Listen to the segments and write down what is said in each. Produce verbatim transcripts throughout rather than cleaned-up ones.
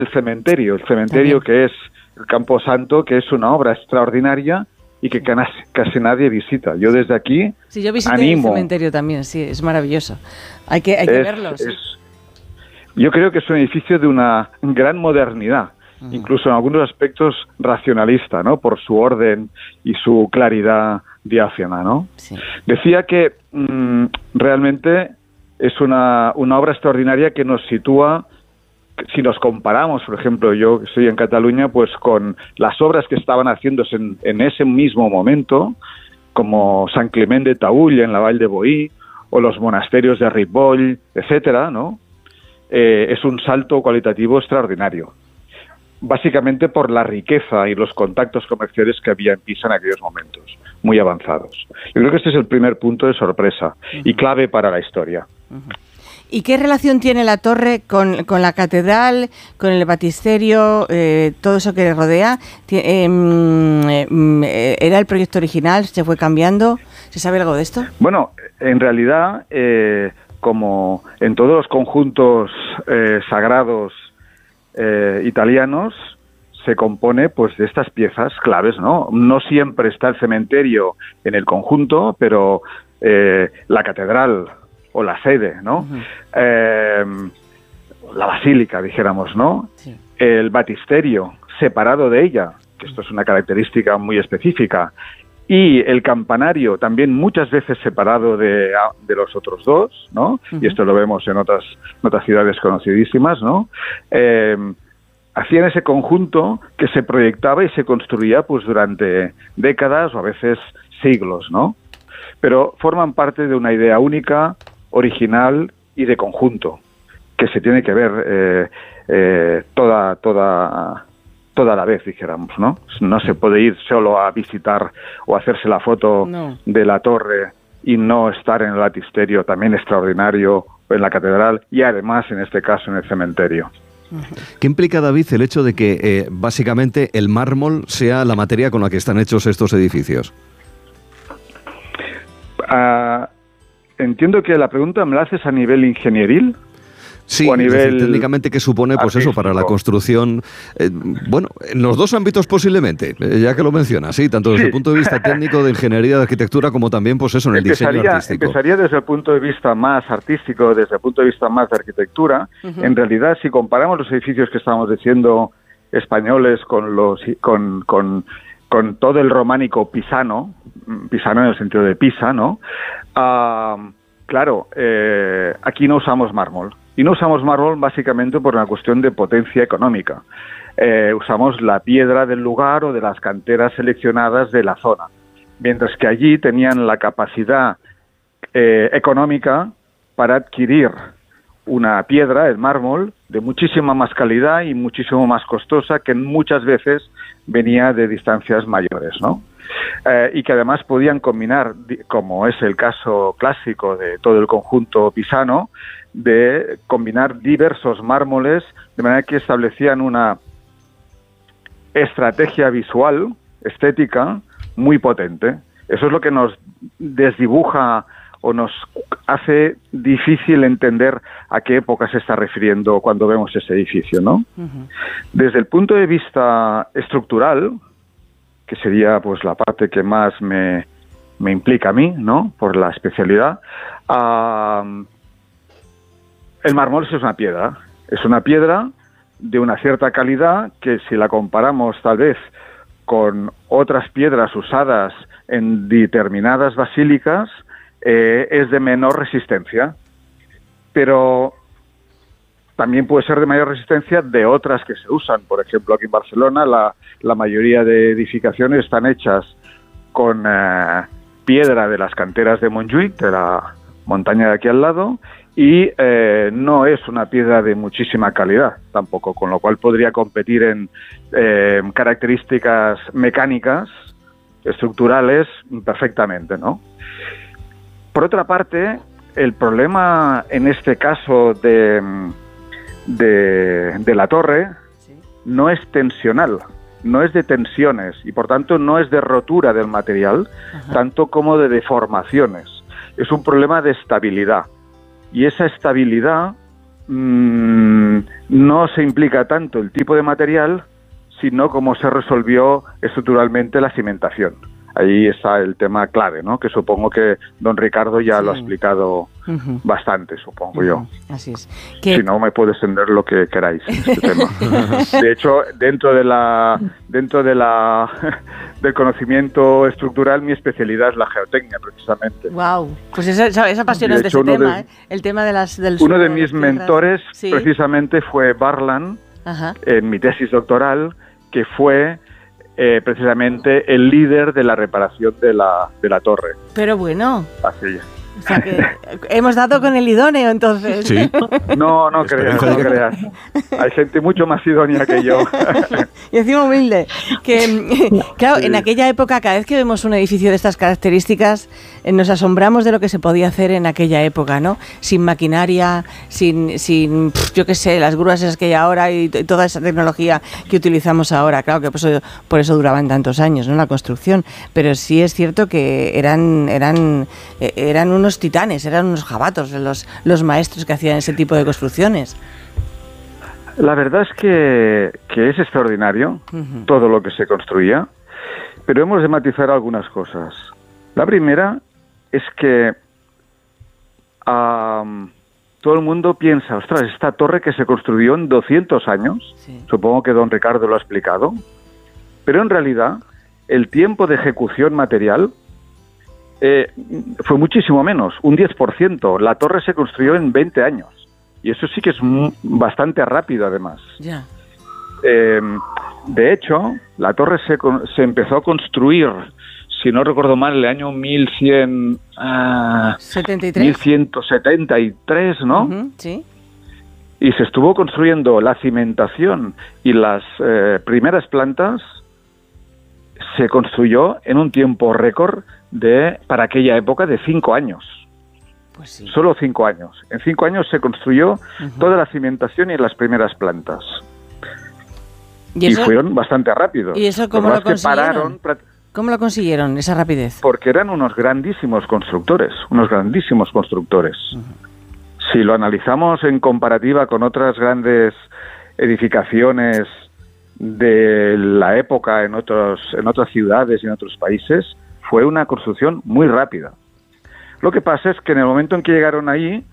el cementerio, el cementerio También. que es el Camposanto, que es una obra extraordinaria y que casi, casi nadie visita. Yo desde aquí Sí, yo visité animo, el cementerio también, sí, es maravilloso. Hay que, hay que es, verlo. Sí. Es, yo creo que es un edificio de una gran modernidad, uh-huh. incluso en algunos aspectos racionalista, ¿no? Por su orden y su claridad diáfana, ¿no? Sí. Decía que mmm, realmente es una, una obra extraordinaria que nos sitúa, si nos comparamos, por ejemplo, yo que estoy en Cataluña, pues con las obras que estaban haciéndose en, en ese mismo momento, como San Clement de Taüll en la Vall de Boí, o los monasterios de Ripoll, etcétera, ¿no? Eh, es un salto cualitativo extraordinario. Básicamente por la riqueza y los contactos comerciales que había en Pisa en aquellos momentos, muy avanzados. Yo creo que este es el primer punto de sorpresa uh-huh. y clave para la historia. Uh-huh. ¿Y qué relación tiene la torre con, con la catedral, con el baptisterio, eh, todo eso que le rodea? Eh, eh, ¿Era el proyecto original? ¿Se fue cambiando? ¿Se sabe algo de esto? Bueno, en realidad, eh, como en todos los conjuntos eh, sagrados eh, italianos, se compone pues de estas piezas claves, ¿no? No siempre está el cementerio en el conjunto, pero eh, la catedral o la sede, ¿no? Uh-huh. Eh, la basílica, dijéramos, ¿no? Sí. El baptisterio separado de ella, que esto es una característica muy específica, y el campanario también muchas veces separado de, de los otros dos, ¿no? Uh-huh. Y esto lo vemos en otras, en otras ciudades conocidísimas, ¿no? Eh, hacían ese conjunto que se proyectaba y se construía pues durante décadas o a veces siglos, ¿no? Pero forman parte de una idea única, original y de conjunto, que se tiene que ver eh, eh, toda, toda, toda la vez, dijéramos, ¿no? No se puede ir solo a visitar o hacerse la foto no. de la torre y no estar en el baptisterio, también extraordinario, en la catedral y además, en este caso, en el cementerio. ¿Qué implica, David, el hecho de que eh, básicamente el mármol sea la materia con la que están hechos estos edificios? Uh, entiendo que la pregunta me la haces a nivel ingenieril. Sí, o a nivel es decir, técnicamente, ¿qué supone pues eso para la construcción? Eh, bueno, en los dos ámbitos posiblemente, eh, ya que lo mencionas, sí, tanto desde sí. el punto de vista técnico, de ingeniería, de arquitectura, como también pues eso, en el empezaría, diseño artístico. Empezaría desde el punto de vista más artístico, desde el punto de vista más de arquitectura. Uh-huh. En realidad, si comparamos los edificios que estábamos diciendo españoles con los con, con, con todo el románico pisano, pisano en el sentido de Pisa, ¿no? Uh, claro, eh, aquí no usamos mármol. Y no usamos mármol básicamente por una cuestión de potencia económica. Eh, usamos la piedra del lugar o de las canteras seleccionadas de la zona. Mientras que allí tenían la capacidad eh, económica para adquirir una piedra, el mármol, de muchísima más calidad y muchísimo más costosa, que muchas veces venía de distancias mayores, ¿no? Eh, y que además podían combinar, como es el caso clásico de todo el conjunto pisano, de combinar diversos mármoles, de manera que establecían una estrategia visual, estética, muy potente. Eso es lo que nos desdibuja o nos hace difícil entender a qué época se está refiriendo cuando vemos ese edificio, ¿no? Uh-huh. Desde el punto de vista estructural, que sería pues la parte que más me, me implica a mí, ¿no? Por la especialidad, uh, el mármol es una piedra, es una piedra de una cierta calidad que si la comparamos tal vez con otras piedras usadas en determinadas basílicas, eh, es de menor resistencia, pero también puede ser de mayor resistencia de otras que se usan. Por ejemplo, aquí en Barcelona la, la mayoría de edificaciones están hechas con eh, piedra de las canteras de Montjuïc, de la montaña de aquí al lado, y eh, no es una piedra de muchísima calidad tampoco, con lo cual podría competir en eh, características mecánicas, estructurales, perfectamente, ¿no? Por otra parte, el problema en este caso de, de, de la torre no es tensional, no es de tensiones y por tanto no es de rotura del material, Ajá. tanto como de deformaciones. Es un problema de estabilidad. Y esa estabilidad mmm, no se implica tanto el tipo de material, sino cómo se resolvió estructuralmente la cimentación. Ahí está el tema clave, ¿no? Que supongo que don Ricardo ya sí. lo ha explicado uh-huh. bastante, supongo uh-huh. yo. Así es. Que... Si no, me puede extender lo que queráis en este tema. De hecho, dentro de la dentro de la del conocimiento estructural, mi especialidad es la geotecnia, precisamente. Wow, pues es, es apasionante ese tema, de, ¿eh? El tema de las del uno de mis mentores, sí. precisamente, fue Barlan, uh-huh. en mi tesis doctoral, que fue Eh, precisamente el líder de la reparación de la, de la torre. Pero bueno. Así es. O sea que hemos dado con el idóneo, entonces. Sí. No, no creas, no creas. Hay gente mucho más idónea que yo. Y encima humilde. Que, claro, sí. en aquella época, cada vez que vemos un edificio de estas características, eh, nos asombramos de lo que se podía hacer en aquella época, ¿no? Sin maquinaria, sin, sin pff, yo qué sé, las grúas esas que hay ahora y, y toda esa tecnología que utilizamos ahora. Claro que por eso, por eso duraban tantos años, ¿no? La construcción. Pero sí es cierto que eran, eran, eh, eran unos unos titanes, eran unos jabatos los, los maestros que hacían ese tipo de construcciones. La verdad es que, que es extraordinario uh-huh. todo lo que se construía, pero hemos de matizar algunas cosas. La primera es que um, todo el mundo piensa, ostras, esta torre que se construyó en doscientos años, sí. supongo que don Ricardo lo ha explicado, pero en realidad el tiempo de ejecución material Eh, fue muchísimo menos, un diez por ciento. La torre se construyó en veinte años. Y eso sí que es m- bastante rápido, además. Yeah. Eh, de hecho, la torre se, con- se empezó a construir, si no recuerdo mal, el año mil cien, uh, setenta y tres. mil ciento setenta y tres, ¿no? Uh-huh, sí. Y se estuvo construyendo la cimentación y las eh, primeras plantas se construyó en un tiempo récord de para aquella época de cinco años. Pues sí. Solo cinco años. En cinco años se construyó uh-huh. toda la cimentación y las primeras plantas. ¿Y, eso? y fueron bastante rápidos. ¿Y eso cómo lo consiguieron? Pararon, ¿Cómo lo consiguieron, esa rapidez? Porque eran unos grandísimos constructores, unos grandísimos constructores. Uh-huh. Si lo analizamos en comparativa con otras grandes edificaciones de la época en otros en otras ciudades y en otros países, fue una construcción muy rápida. Lo que pasa es que en el momento en que llegaron ahí,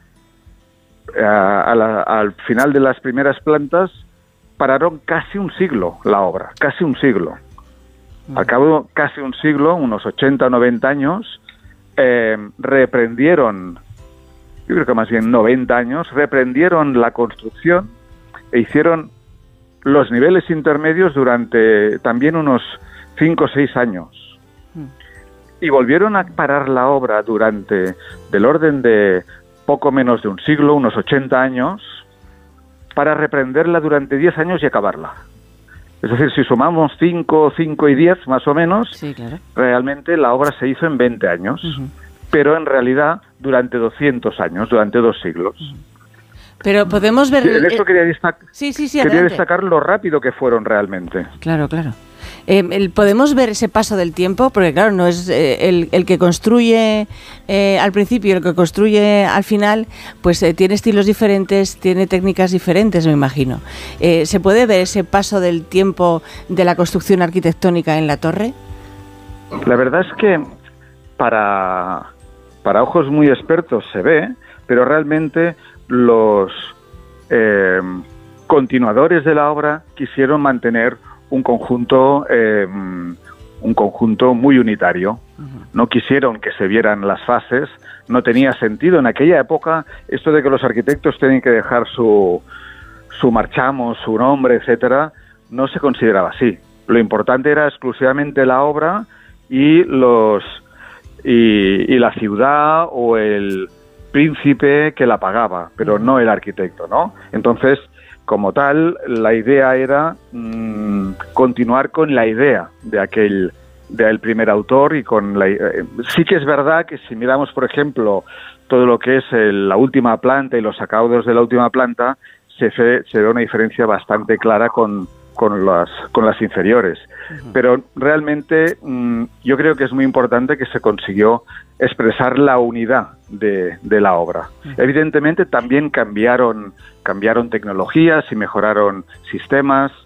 a, a la, al final de las primeras plantas, pararon casi un siglo la obra, casi un siglo. Al cabo de casi un siglo, unos ochenta o noventa años, eh, reprendieron, yo creo que más bien noventa años, reprendieron la construcción e hicieron los niveles intermedios durante también unos cinco o seis años. Y volvieron a parar la obra durante, del orden de poco menos de un siglo, unos ochenta años, para reprenderla durante diez años y acabarla. Es decir, si sumamos cinco, cinco y diez más o menos, sí, claro. realmente la obra se hizo en veinte años, uh-huh. pero en realidad durante doscientos años, durante dos siglos. Uh-huh. Pero podemos ver... Sí, en eso quería, destac- sí, sí, sí, quería destacar lo rápido que fueron realmente. Claro, claro. Eh, el, ¿Podemos ver ese paso del tiempo? Porque claro, no es eh, el, el que construye eh, al principio y el que construye al final, pues eh, tiene estilos diferentes, tiene técnicas diferentes, me imagino. Eh, ¿Se puede ver ese paso del tiempo de la construcción arquitectónica en la torre? La verdad es que para, para ojos muy expertos se ve, pero realmente los eh, continuadores de la obra quisieron mantener un conjunto eh, un conjunto muy unitario. Uh-huh. No quisieron que se vieran las fases, no tenía sentido en aquella época esto de que los arquitectos tienen que dejar su su marchamo, su nombre, etcétera, no se consideraba así. Lo importante era exclusivamente la obra y los y, y la ciudad o el príncipe que la pagaba, pero uh-huh. no el arquitecto, ¿no? Entonces, como tal, la idea era mmm, continuar con la idea de aquel del primer autor y con la eh, sí que es verdad que si miramos, por ejemplo, todo lo que es el, la última planta y los acabados de la última planta, se ve, se ve una diferencia bastante clara con, con las, con las inferiores. Uh-huh. Pero realmente mmm, yo creo que es muy importante que se consiguió expresar la unidad de, de la obra. Uh-huh. Evidentemente también cambiaron, cambiaron tecnologías y mejoraron sistemas.